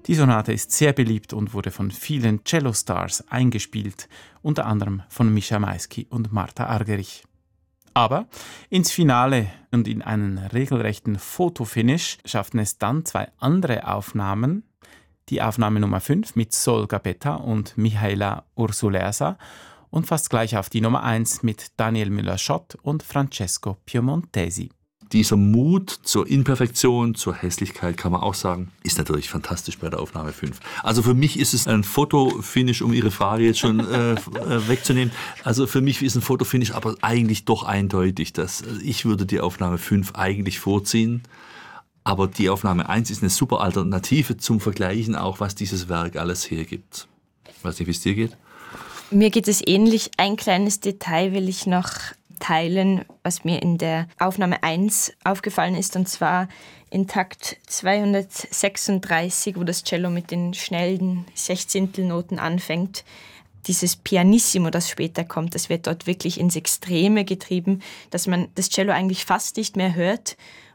Die Sonate ist sehr beliebt und wurde von vielen Cello-Stars eingespielt, unter anderem von Mischa Maisky und Martha Argerich. Aber ins Finale und in einen regelrechten Fotofinish schafften es dann zwei andere Aufnahmen. Die Aufnahme Nummer 5 mit Sol Gabetta und Mihaela Ursuleasa und fast gleich auf die Nummer 1 mit Daniel Müller-Schott und Francesco Piemontesi. Dieser Mut zur Imperfektion, zur Hässlichkeit, kann man auch sagen, ist natürlich fantastisch bei der Aufnahme 5. Also für mich ist es ein Fotofinish, um Ihre Frage jetzt schon wegzunehmen. Also für mich ist ein Fotofinish aber eigentlich doch eindeutig. Ich würde die Aufnahme 5 eigentlich vorziehen. Aber die Aufnahme 1 ist eine super Alternative zum Vergleichen, auch was dieses Werk alles hergibt. Ich weiß nicht, wie es dir geht. Mir geht es ähnlich. Ein kleines Detail will ich noch teilen, was mir in der Aufnahme 1 aufgefallen ist, und zwar in Takt 236, wo das Cello mit den schnellen Sechzehntelnoten anfängt. Dieses Pianissimo, das später kommt, das wird dort wirklich ins Extreme getrieben, dass man das Cello eigentlich fast nicht mehr hört.